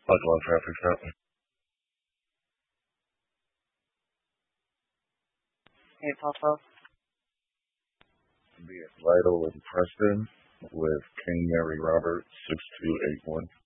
Michael on traffic stop. Hey, Papa. Be it Vital and Preston with King Mary Roberts 6281.